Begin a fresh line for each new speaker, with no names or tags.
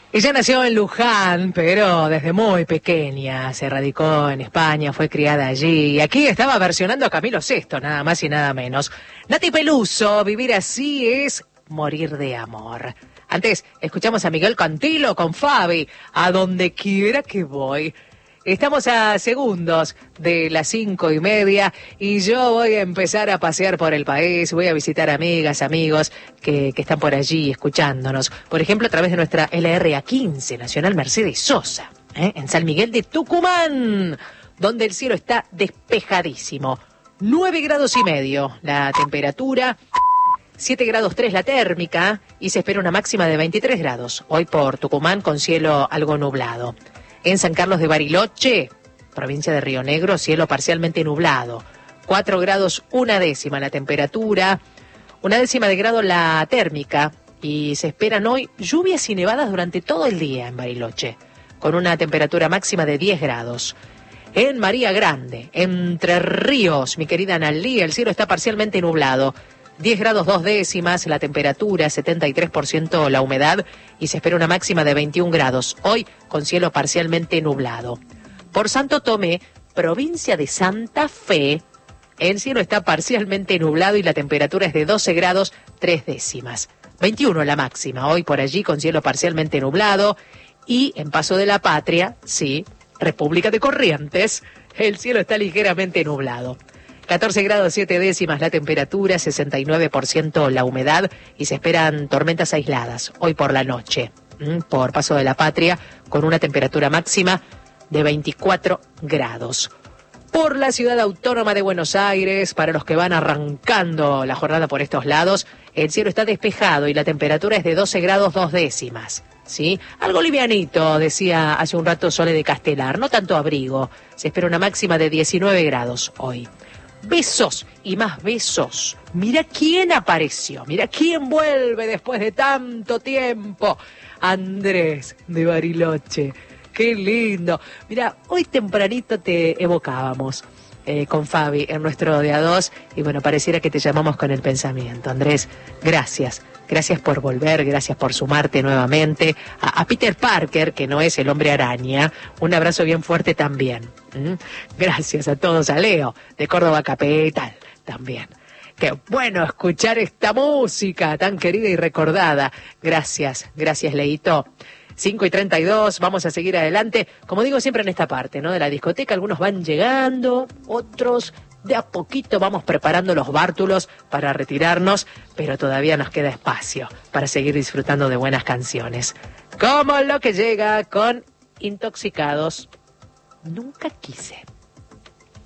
Ella nació en Luján, pero desde muy pequeña se radicó en España, fue criada allí. Y aquí estaba versionando a Camilo Sesto, nada más y nada menos. Nati Peluso, vivir así es morir de amor. Antes, escuchamos a Miguel Cantilo con Fabi, a donde quiera que voy. Estamos a segundos de las 5:30 y yo voy a empezar a pasear por el país, voy a visitar amigas, amigos que están por allí escuchándonos. Por ejemplo, a través de nuestra LRA15, Nacional Mercedes Sosa, en San Miguel de Tucumán, donde el cielo está despejadísimo. 9 grados y medio la temperatura, 7 grados 3 la térmica y se espera una máxima de 23 grados. Hoy por Tucumán con cielo algo nublado. En San Carlos de Bariloche, provincia de Río Negro, cielo parcialmente nublado. 4 grados 1/10 la temperatura, 1/10 de grado la térmica y se esperan hoy lluvias y nevadas durante todo el día en Bariloche, con una temperatura máxima de 10 grados. En María Grande, Entre Ríos, mi querida Analí, el cielo está parcialmente nublado. 10 grados 2/10 la temperatura, 73% la humedad y se espera una máxima de 21 grados. Hoy con cielo parcialmente nublado. Por Santo Tomé, provincia de Santa Fe, el cielo está parcialmente nublado y la temperatura es de 12 grados 3/10. 21 la máxima, hoy por allí con cielo parcialmente nublado. Y en Paso de la Patria, sí, República de Corrientes, el cielo está ligeramente nublado. 14 grados 7/10 la temperatura, 69% la humedad y se esperan tormentas aisladas hoy por la noche. Por Paso de la Patria, con una temperatura máxima de 24 grados. Por la ciudad autónoma de Buenos Aires, para los que van arrancando la jornada por estos lados, el cielo está despejado y la temperatura es de 12 grados 2/10. ¿Sí? Algo livianito, decía hace un rato Sole de Castelar, no tanto abrigo. Se espera una máxima de 19 grados hoy. Besos y más besos. Mira quién apareció, mira quién vuelve después de tanto tiempo. Andrés de Bariloche. Qué lindo. Mira, hoy tempranito te evocábamos con Fabi en nuestro de a dos y bueno, pareciera que te llamamos con el pensamiento. Andrés, gracias. Gracias por volver, gracias por sumarte nuevamente. A Peter Parker, que no es el hombre araña, un abrazo bien fuerte también. Gracias a todos, a Leo de Córdoba Capital también. Qué bueno escuchar esta música tan querida y recordada. Gracias, gracias Leito. 5:32, vamos a seguir adelante. Como digo siempre en esta parte, ¿no? De la discoteca, algunos van llegando, otros de a poquito vamos preparando los bártulos para retirarnos, pero todavía nos queda espacio para seguir disfrutando de buenas canciones. Como lo que llega con Intoxicados. Nunca quise.